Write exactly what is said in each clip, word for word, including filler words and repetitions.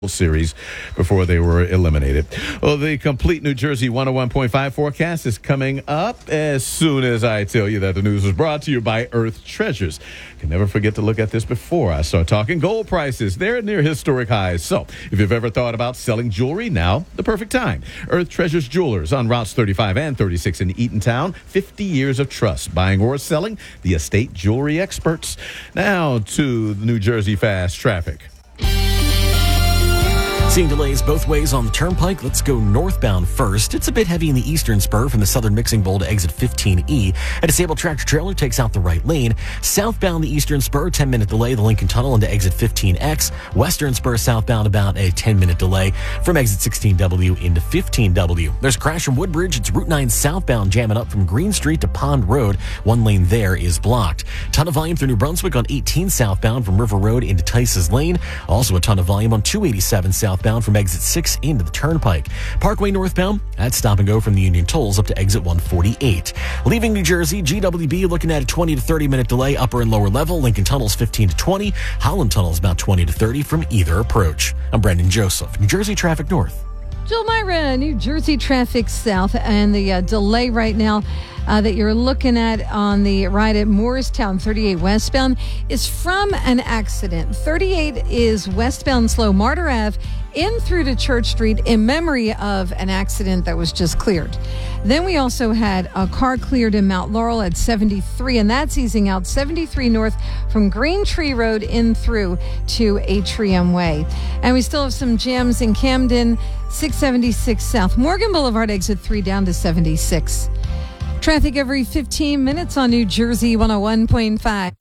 Series before they were eliminated. Well, the complete New Jersey one oh one point five forecast is coming up as soon as I tell you that the news was brought to you by Earth Treasures. Can never forget to look at this before I start talking gold prices. They're near historic highs. So if you've ever thought about selling jewelry, now the perfect time. Earth Treasures Jewelers on Routes thirty-five and thirty-six in Eatontown. fifty years of trust, buying or selling, the estate jewelry experts. Now to the New Jersey fast traffic. Seeing delays both ways on the turnpike. Let's go northbound first. It's a bit heavy in the eastern spur from the southern mixing bowl to exit fifteen E. A disabled tractor trailer takes out the right lane. Southbound the eastern spur, ten minute delay, the Lincoln Tunnel into exit fifteen X. Western spur southbound about a ten minute delay from exit sixteen W into fifteen W. There's a crash from Woodbridge. It's Route nine southbound jamming up from Green Street to Pond Road. One lane there is blocked. Ton of volume through New Brunswick on eighteen southbound from River Road into Tice's Lane. Also a ton of volume on two eighty-seven southbound from exit six into the turnpike. Parkway northbound, that's stop and go from the Union Tolls up to exit one forty-eight. Leaving New Jersey, G W B looking at a twenty to thirty minute delay upper and lower level. Lincoln Tunnel's fifteen to twenty. Holland Tunnel's about twenty to thirty from either approach. I'm Brendan Joseph, New Jersey Traffic North. Jill Myra, New Jersey Traffic South, and the uh, delay right now uh, that you're looking at on the ride at Morristown thirty-eight westbound is from an accident. thirty-eight is westbound slow Martyr Ave in through to Church Street in memory of an accident that was just cleared. Then we also had a car cleared in Mount Laurel at seventy-three, and that's easing out seventy-three north from Green Tree Road in through to Atrium Way. And we still have some jams in Camden, six seventy-six South Morgan Boulevard, exit three down to seventy-six. Traffic every fifteen minutes on New Jersey one oh one point five.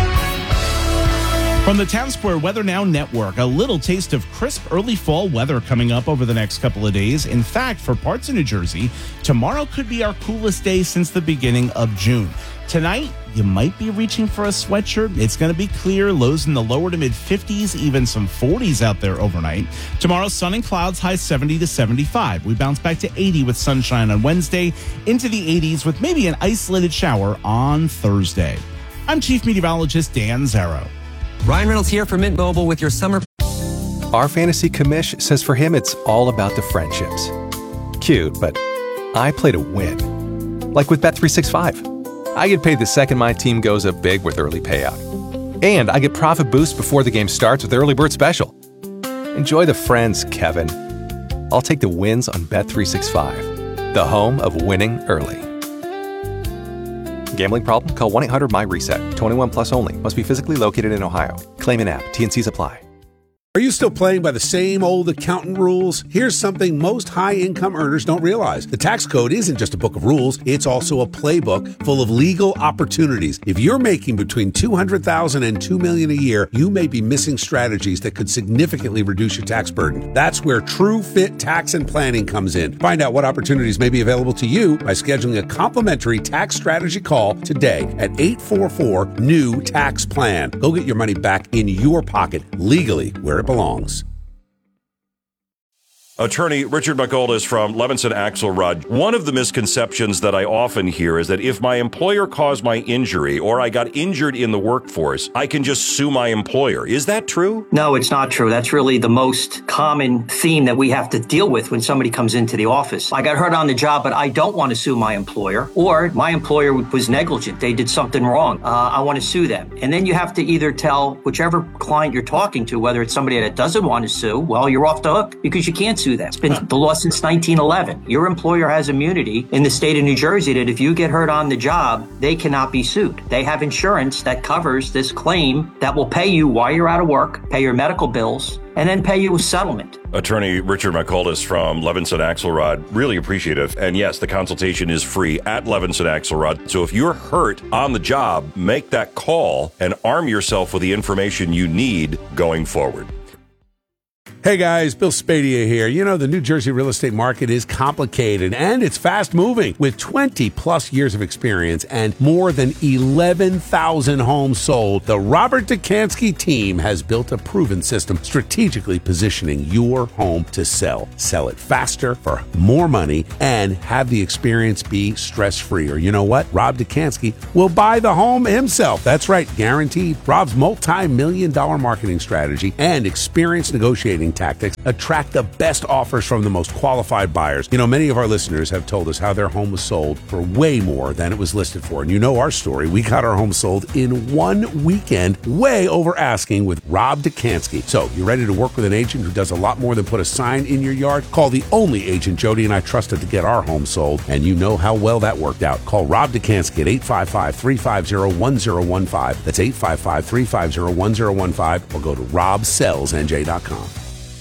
From the Town Square Weather Now Network, a little taste of crisp early fall weather coming up over the next couple of days. In fact, for parts of New Jersey, tomorrow could be our coolest day since the beginning of June. Tonight, you might be reaching for a sweatshirt. It's going to be clear, lows in the lower to mid fifties, even some forties out there overnight. Tomorrow, sun and clouds, high seventy to seventy-five. We bounce back to eighty with sunshine on Wednesday, into the eighties with maybe an isolated shower on Thursday. I'm Chief Meteorologist Dan Zarrow. Ryan Reynolds here for Mint Mobile with your summer. Our fantasy commish says for him it's all about the friendships. Cute, but I play to win. Like with Bet three sixty-five. I get paid the second my team goes up big with early payout. And I get profit boost before the game starts with Early Bird Special. Enjoy the friends, Kevin. I'll take the wins on Bet three sixty-five, the home of winning early. Gambling problem? Call one eight hundred my reset. twenty-one plus only. Must be physically located in Ohio. Claim an app. T N Cs apply. Are you still playing by the same old accountant rules? Here's something most high-income earners don't realize. The tax code isn't just a book of rules. It's also a playbook full of legal opportunities. If you're making between two hundred thousand dollars and two million dollars a year, you may be missing strategies that could significantly reduce your tax burden. That's where True Fit Tax and Planning comes in. Find out what opportunities may be available to you by scheduling a complimentary tax strategy call today at eight four four, N E W, tax plan. Go get your money back in your pocket legally where it belongs. Attorney Richard McGoldis from Levinson Axelrod. One of the misconceptions that I often hear is that if my employer caused my injury or I got injured in the workforce, I can just sue my employer. Is that true? No, it's not true. That's really the most common theme that we have to deal with when somebody comes into the office. I got hurt on the job, but I don't want to sue my employer, or my employer was negligent. They did something wrong. Uh, I want to sue them. And then you have to either tell whichever client you're talking to, whether it's somebody that doesn't want to sue, well, you're off the hook because you can't sue them. It's been the law since nineteen eleven. Your employer has immunity in the state of New Jersey that if you get hurt on the job, they cannot be sued. They have insurance that covers this claim that will pay you while you're out of work, pay your medical bills, and then pay you a settlement. Attorney Richard McGoldis from Levinson Axelrod, really appreciative. And yes, the consultation is free at Levinson Axelrod. So if you're hurt on the job, make that call and arm yourself with the information you need going forward. Hey guys, Bill Spadia here. You know, the New Jersey real estate market is complicated and it's fast moving. With twenty plus years of experience and more than eleven thousand homes sold, the Robert Dekanski team has built a proven system strategically positioning your home to sell. Sell it faster for more money and have the experience be stress-free. Or you know what? Rob Dekanski will buy the home himself. That's right, guaranteed. Rob's multi-million dollar marketing strategy and experience negotiating tactics, attract the best offers from the most qualified buyers. You know, many of our listeners have told us how their home was sold for way more than it was listed for. And you know our story. We got our home sold in one weekend, way over asking with Rob Dekanski. So, you ready to work with an agent who does a lot more than put a sign in your yard? Call the only agent Jody and I trusted to get our home sold, and you know how well that worked out. Call Rob Dekanski at eight five five, three five zero, one zero one five. That's eight five five, three five zero, one zero one five, or go to rob sells n j dot com.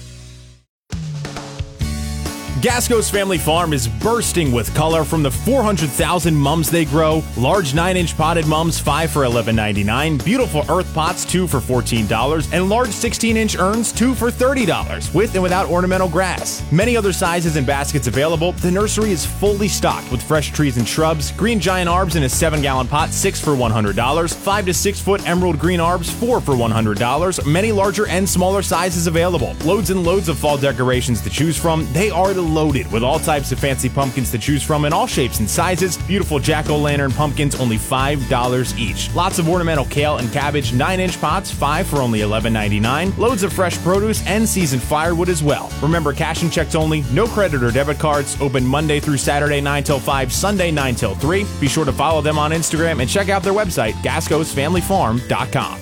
Gasco's Family Farm is bursting with color from the four hundred thousand mums they grow. Large nine inch potted mums, five for eleven ninety-nine. Beautiful earth pots, two for fourteen dollars. And large sixteen inch urns, two for thirty dollars, with and without ornamental grass. Many other sizes and baskets available. The nursery is fully stocked with fresh trees and shrubs. Green giant arbs in a seven gallon pot, six for one hundred dollars. five to six foot emerald green arbs, four for one hundred dollars. Many larger and smaller sizes available. Loads and loads of fall decorations to choose from. They are the loaded with all types of fancy pumpkins to choose from in all shapes and sizes. Beautiful jack-o'-lantern pumpkins, only five dollars each. Lots of ornamental kale and cabbage, nine inch pots, five for only eleven ninety-nine. Loads of fresh produce and seasoned firewood as well. Remember, cash and checks only, no credit or debit cards. Open Monday through Saturday, nine till five, Sunday, nine till three. Be sure to follow them on Instagram and check out their website, gascos family farm dot com.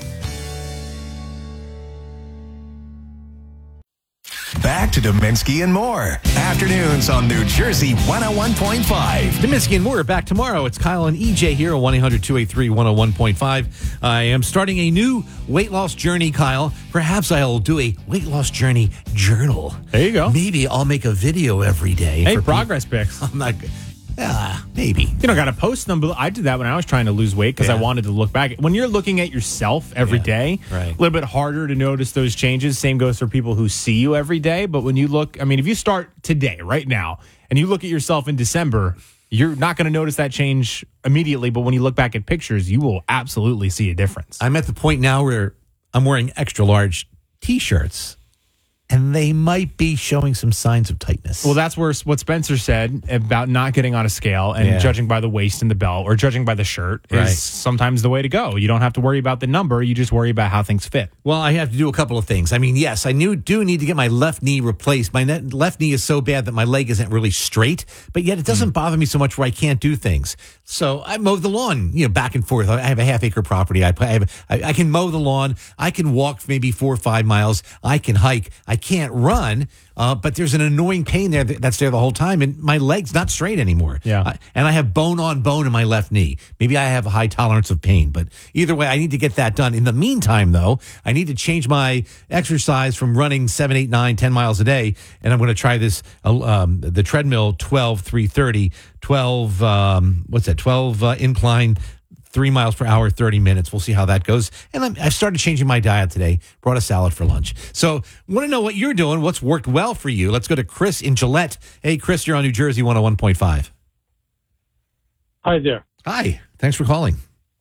Back to Dominski and More. Afternoons on New Jersey one oh one point five. Dominski and More back tomorrow. It's Kyle and E J here at one eight hundred, two eight three, one oh one point five. I am starting a new weight loss journey, Kyle. Perhaps I'll do a weight loss journey journal. There you go. Maybe I'll make a video every day. Hey, progress pics. I'm not good. Yeah, maybe. You don't got to post them, but I did that when I was trying to lose weight because Yeah. I wanted to look back. When you're looking at yourself every Yeah, day, right. a little bit harder to notice those changes. Same goes for people who see you every day. But when you look, I mean, if you start today, right now, and you look at yourself in December, you're not going to notice that change immediately. But when you look back at pictures, you will absolutely see a difference. I'm at the point now where I'm wearing extra large T-shirts, and they might be showing some signs of tightness. Well, that's where what Spencer said about not getting on a scale and Yeah. judging by the waist and the belt or judging by the shirt is Right. sometimes the way to go. You don't have to worry about the number. You just worry about how things fit. Well, I have to do a couple of things. I mean, yes, I knew, do need to get my left knee replaced. My ne- left knee is so bad that my leg isn't really straight, but yet it doesn't bother me so much where I can't do things. So I mow the lawn, you know, back and forth. I have a half acre property. I, I, have, I, I can mow the lawn. I can walk maybe four or five miles. I can hike. I can't run. Uh, but there's an annoying pain there that, that's there the whole time, and my leg's not straight anymore. Yeah. I, and I have bone on bone in my left knee. Maybe I have a high tolerance of pain, but either way, I need to get that done. In the meantime, though, I need to change my exercise from running seven, eight, nine, ten miles a day, and I'm going to try this uh, um, the treadmill twelve, three thirty, twelve. Um, what's that? twelve uh, incline. Three miles per hour, thirty minutes. We'll see how that goes. And I'm, I've started changing my diet today. Brought a salad for lunch. So want to know what you're doing, what's worked well for you. Let's go to Chris in Gillette. Hey, Chris, you're on New Jersey one oh one point five. Hi there. Hi. Thanks for calling.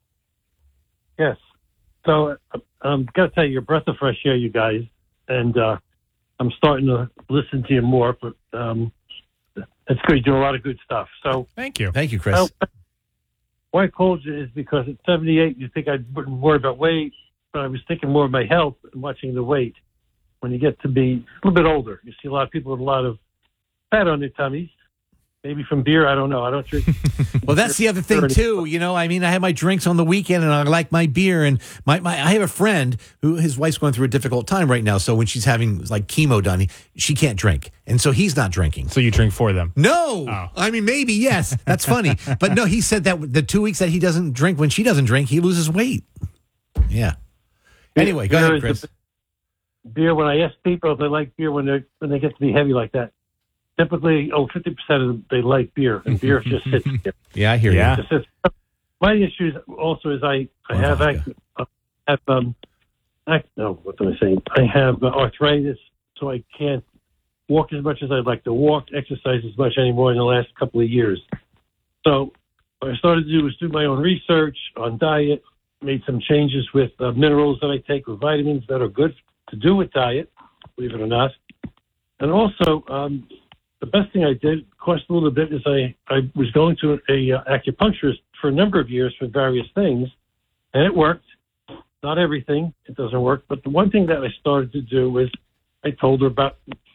Yes. So uh, I'm going to tell you, you're a breath of fresh air, you guys. And uh, I'm starting to listen to you more. But um, it's good. You're doing a lot of good stuff. So Thank you. Thank you, Chris. Well, why I called you is because at seventy-eight, you think I wouldn't worry about weight, but I was thinking more of my health and watching the weight. When you get to be a little bit older, you see a lot of people with a lot of fat on their tummies, maybe from beer. I don't know. I don't drink. Well, that's the other thing too. You know, I mean, I have my drinks on the weekend, and I like my beer. And my, my I have a friend who his wife's going through a difficult time right now. So when she's having like chemo done, he, she can't drink, and so he's not drinking. So you drink for them? No, Oh. I mean maybe yes. That's funny, but no. He said that the two weeks that he doesn't drink, when she doesn't drink, he loses weight. Yeah. Anyway, go Beer ahead, is Chris. the- Beer. When I ask people if they like beer when they when they get to be heavy like that, typically, oh, fifty percent of them they like beer, and beer just sits there. Yeah, I hear Yeah. you. Just sits- My issue is also is I I have ac- I have um ac- no what am I saying? I have uh, arthritis, so I can't walk as much as I'd like to walk, exercise as much anymore in the last couple of years. So what I started to do was do my own research on diet, made some changes with uh, minerals that I take, with vitamins that are good to do with diet, believe it or not. And also, um, the best thing I did, cost a little bit, is I, I was going to a uh, acupuncturist for a number of years for various things, and it worked. Not everything, it doesn't work. But the one thing that I started to do was I told her about